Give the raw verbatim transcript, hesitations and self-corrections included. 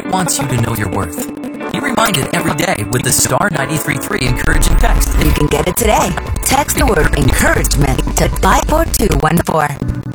wants you to know your worth. Be reminded every day with the Star ninety-three point three encouraging text. You can get it today. Text the word encouragement to five four two one four.